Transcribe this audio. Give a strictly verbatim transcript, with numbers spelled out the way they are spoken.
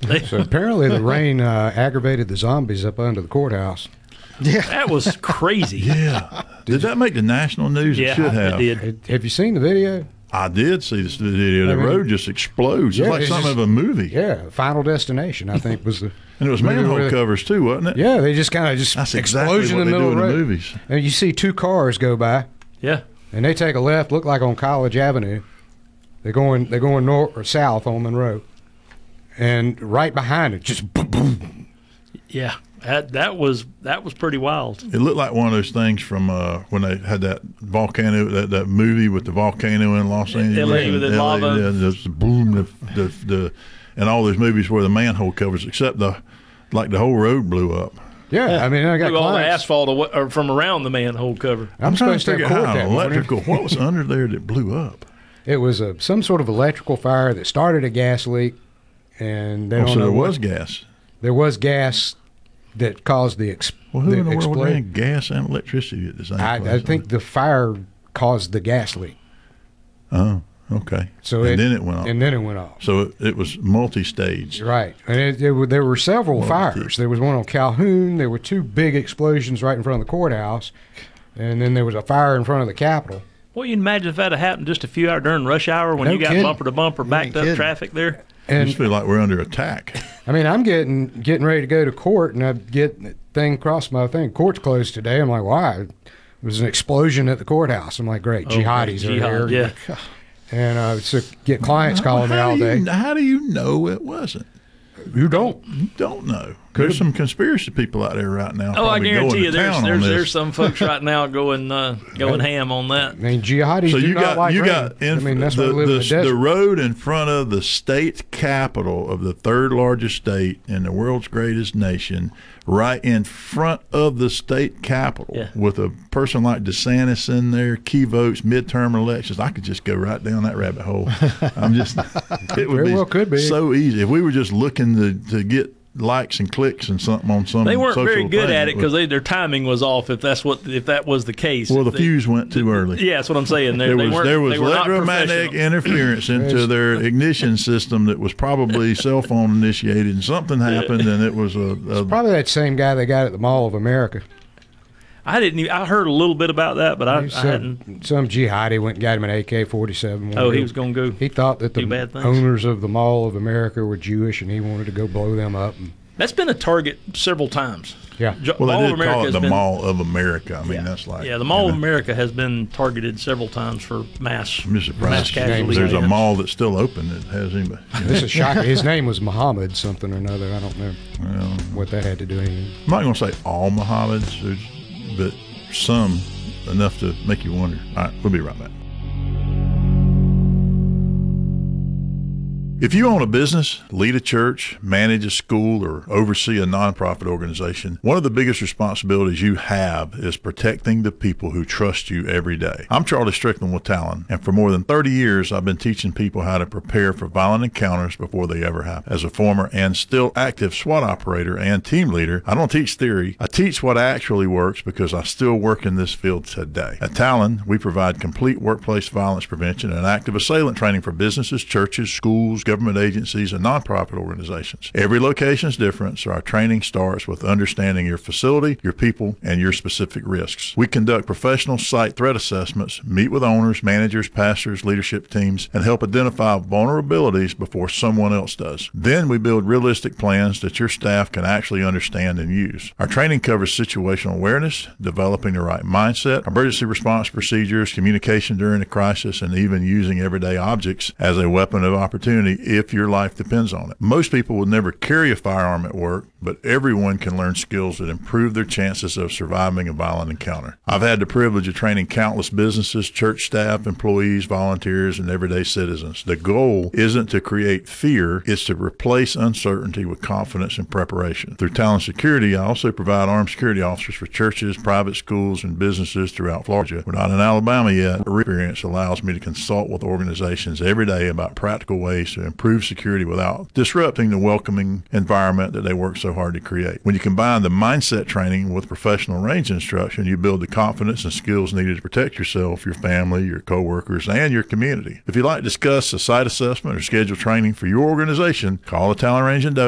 They, So apparently the rain uh, aggravated the zombies up under the courthouse. Yeah. that was crazy. Yeah. Did that make the national news? Yeah, It should have. it did. Have you seen the video? I did see this video. The I mean, road just explodes. It's yeah, like it's something just- of a movie. Yeah, Final Destination, I think, was the. And it was movie manhole where they- covers too, wasn't it? Yeah, they just kind of just That's exactly explosion what in they the middle do in of the the road. movies. And you see two cars go by, Yeah. and they take a left, look like on College Avenue. They're going, they're going north or south on Monroe, and right behind it, just boom, boom. Yeah. That, that was that was pretty wild. It looked like one of those things from uh, when they had that volcano, that, that movie with the volcano in Los Angeles. L A with the L A, lava. Yeah, just the boom, the, the, the, and all those movies where the manhole covers, except the, like the whole road blew up. Yeah, I mean, I got Blew all the clients. asphalt away, or from around the manhole cover. I'm trying supposed to have figure court out that morning. electrical. What was under there that blew up? It was a some sort of electrical fire that started a gas leak, and they Oh, don't so know there what- was gas. there was gas that caused the, ex- Well, who the in the world explosion. ran gas and electricity at the same I, place? I think the fire caused the gas leak. Oh, okay. So and it- then it went off. And then it went off. So it, it was multi-staged. Right. And it, it, were- there were several Well, fires. There was one on Calhoun. There were two big explosions right in front of the courthouse. And then there was a fire in front of the Capitol. Well, you can imagine if that had happened just a few hours during rush hour when No you got kidding. bumper to bumper You backed ain't up kidding. traffic there. I And just feel like we're under attack. I mean, I'm getting getting ready to go to court, and I get the thing across my thing. Court's closed today. I'm like, why? There was an explosion at the courthouse. I'm like, great, Oh, jihadis are jihad, here. yeah. And uh, so get clients calling me how all do day. you, how do you know it wasn't? You don't. You don't know. There's some conspiracy people out there right now. Oh, I probably guarantee going you, to there's town on there's this. there's some folks right now going uh, going ham on that. I mean, jihadis So do you not got like you rain. got in I mean, that's the, why we live the, in the desert. the road in front of the state capital of the third largest state in the world's greatest nation, right in front of the state capital, Yeah. with a person like DeSantis in there, key votes, midterm elections. I could just go right down that rabbit hole. I'm just it would Very be, well could be. so easy if we were just looking to to get likes and clicks and something on some. They weren't social very good thing. at it because their timing was off. If that's what if that was the case. well, the They- fuse went too early. Yeah, that's what I'm saying. They, There they was weren't, there was they were not electromagnetic professional. interference into their ignition system that was probably cell phone initiated, and something happened, and it was a, a Probably that same guy they got at the Mall of America. I didn't. Even, I heard a little bit about that, but I, I Some, hadn't. some jihadi went and got him an A K forty-seven. Oh, he was going to go. He thought that the do bad things. owners of the Mall of America were Jewish, and he wanted to go blow them up. And, That's been a target several times. yeah. Jo- well, Mall they of did America call it has the been, Mall of America. I mean, yeah. that's like yeah, the Mall you of know, America has been targeted several times for mass I'm just mass surprised casualty. there's a events. mall that's still open that has anybody. This is shocking. His name was Muhammad something or another. I don't know Well, what that had to do with anything. I'm not going to say all Mohammeds, there's, but some enough to make you wonder. All right, we'll be right back. If you own a business, lead a church, manage a school, or oversee a nonprofit organization, one of the biggest responsibilities you have is protecting the people who trust you every day. I'm Charlie Strickland with Talon, and for more than thirty years, I've been teaching people how to prepare for violent encounters before they ever happen. As a former and still active SWAT operator and team leader, I don't teach theory. I teach what actually works because I still work in this field today. At Talon, we provide complete workplace violence prevention and active assailant training for businesses, churches, schools, government agencies, and nonprofit organizations. Every location is different, so our training starts with understanding your facility, your people, and your specific risks. We conduct professional site threat assessments, meet with owners, managers, pastors, leadership teams, and help identify vulnerabilities before someone else does. Then we build realistic plans that your staff can actually understand and use. Our training covers situational awareness, developing the right mindset, emergency response procedures, communication during a crisis, and even using everyday objects as a weapon of opportunity if your life depends on it. Most people will never carry a firearm at work, but everyone can learn skills that improve their chances of surviving a violent encounter. I've had the privilege of training countless businesses, church staff, employees, volunteers, and everyday citizens. The goal isn't to create fear, it's to replace uncertainty with confidence and preparation. Through Talon Security, I also provide armed security officers for churches, private schools, and businesses throughout Florida. We're not in Alabama yet. The experience allows me to consult with organizations every day about practical ways to improve security without disrupting the welcoming environment that they work so hard to create. When you combine the mindset training with professional range instruction, you build the confidence and skills needed to protect yourself, your family, your coworkers, and your community. If you'd like to discuss a site assessment or schedule training for your organization, call the Talon Range in Dover